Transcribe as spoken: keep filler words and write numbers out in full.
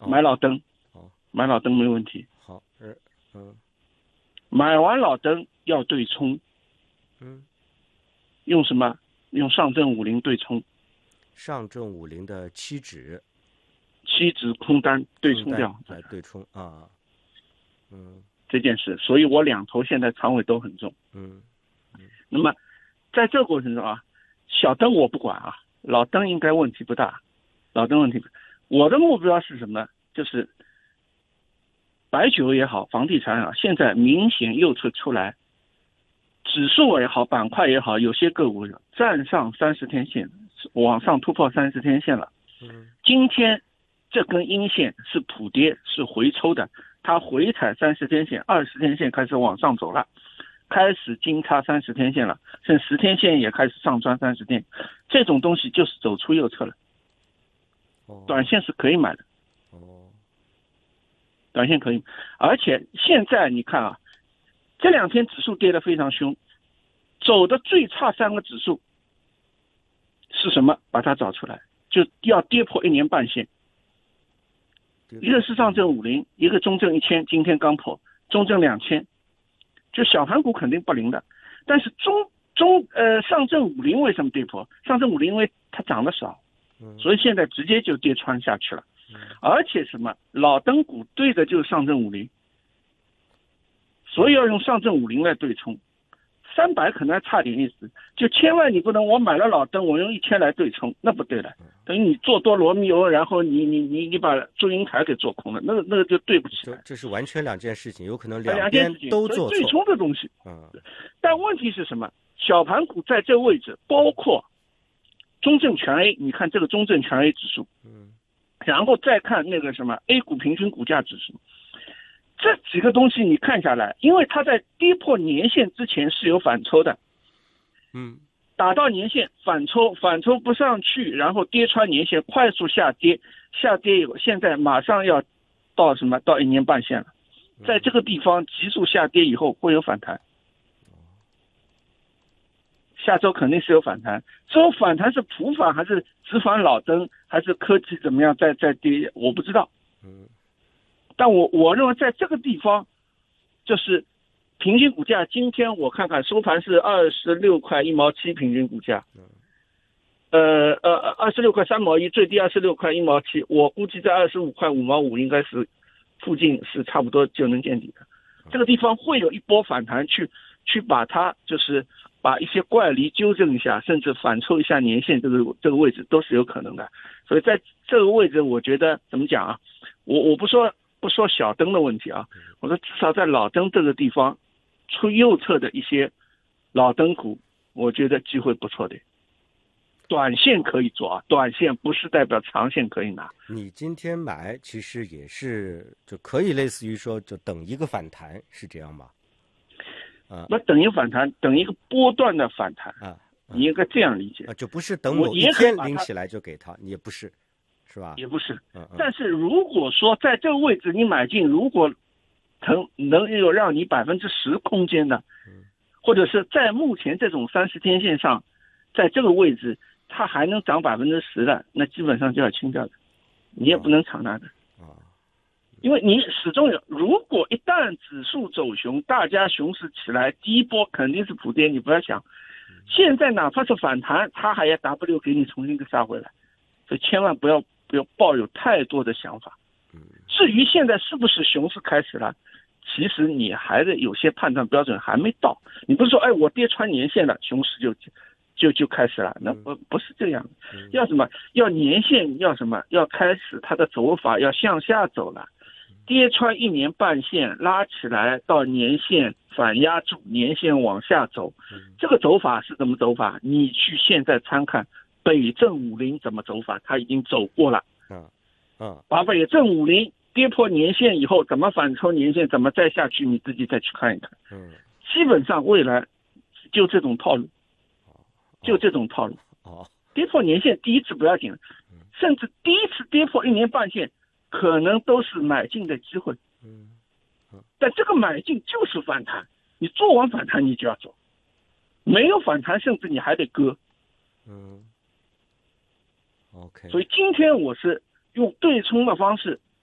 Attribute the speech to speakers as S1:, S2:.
S1: 买老登，
S2: 哦，
S1: 买老登没问题。
S2: 好，嗯嗯
S1: 买完老登要对冲，
S2: 嗯，
S1: 用什么？用上证五零对冲，
S2: 上证五零的期指
S1: 期指空单对冲掉
S2: 来对冲啊，嗯
S1: 这件事，所以我两头现在仓位都很重。
S2: 嗯嗯，
S1: 那么在这个过程中啊，小登我不管啊，老登应该问题不大，老登问题不大。我的目标是什么？就是白酒也好，房地产啊，现在明显右侧出来，指数也好，板块也好，有些个股站上三十天线，往上突破三十天线了。
S2: 嗯，
S1: 今天这根阴线是普跌，是回抽的，它回踩三十天线、二十天线开始往上走了，开始金叉三十天线了，甚至十天线也开始上穿三十天，这种东西就是走出右侧了。短线是可以买的。
S2: 哦，
S1: 短线可以，而且现在你看啊，这两天指数跌得非常凶，走的最差三个指数是什么？把它找出来，就要跌破一年半线。一个是上证五零，一个中证一千，今天刚破，中证两千，就小盘股肯定不灵的。但是中中呃上证五零为什么跌破？上证五零因为它涨得少，所以现在直接就跌穿下去了。而且什么老登股对的就是上证五零，所以要用上证五零来对冲。三百可能还差点意思，就千万你不能我买了老登，我用一千来对冲，那不对了，等于你做多罗密欧，然后你你你你把祝英台给做空了，那个那个就对不起来。
S2: 这是完全两件事情，有可能
S1: 两
S2: 边都做错。
S1: 对冲的东西，
S2: 嗯，
S1: 但问题是什么？小盘股在这个位置，包括中证全 A， 你看这个中证全 A 指数，
S2: 嗯，
S1: 然后再看那个什么 A 股平均股价指数。这几个东西你看下来，因为它在跌破年线之前是有反抽的，
S2: 嗯，
S1: 打到年线反抽，反抽不上去，然后跌穿年线，快速下跌，下跌以后，现在马上要到什么？到一年半线了，在这个地方急速下跌以后会有反弹，下周肯定是有反弹，这种反弹是普反还是直反老登，还是科技怎么样再再跌，我不知道，
S2: 嗯。
S1: 但我我认为在这个地方，就是平均股价，今天我看看收盘是二十六块一毛七平均股价，呃呃二十六块三毛一，最低二十六块一毛七，我估计在二十五块五毛五应该是附近是差不多就能见底的。这个地方会有一波反弹去去把它就是把一些怪离纠正一下，甚至反抽一下年线，这个这个位置都是有可能的。所以在这个位置，我觉得怎么讲啊？我我不说。不说小灯的问题啊，我说至少在老灯这个地方，出右侧的一些老灯股，我觉得机会不错的。短线可以做啊，短线不是代表长线可以拿。
S2: 你今天买其实也是就可以类似于说就等一个反弹，是这样吗？啊，
S1: 那等一个反弹，等一个波段的反弹
S2: 啊，
S1: 你应该这样理解
S2: 啊，就不是等某一天拎起来就给他，你也不是。是吧？
S1: 也不是，
S2: 嗯嗯，
S1: 但是如果说在这个位置你买进，如果能能有让你百分之十空间的，或者是在目前这种三十天线上，在这个位置它还能涨百分之十的，那基本上就要清掉的，你也不能长拿的
S2: 啊，
S1: 因为你始终有，如果一旦指数走熊，大家熊市起来，第一波肯定是普跌，你不要想，现在哪怕是反弹，它还要 W 给你重新给杀回来，所以千万不要。不要抱有太多的想法。至于现在是不是熊市开始了，其实你还得有些判断标准还没到。你不是说，哎，我跌穿年线了，熊市就就就开始了？那不不是这样。要什么？要年线，要什么？要开始它的走法要向下走了，跌穿一年半线，拉起来到年线反压住，年线往下走。这个走法是怎么走法？你去现在参看。北证五零怎么走法？它已经走过了。
S2: 嗯嗯，
S1: 把北证五零跌破年线以后，怎么反抽年线，怎么再下去，你自己再去看一看。
S2: 嗯，
S1: 基本上未来就这种套路，就这种套路。
S2: 哦，
S1: 跌破年线第一次不要紧，甚至第一次跌破一年半线，可能都是买进的机会。
S2: 嗯嗯，
S1: 但这个买进就是反弹，你做完反弹你就要走，没有反弹甚至你还得割。
S2: 嗯。OK，
S1: 所以今天我是用对冲的方式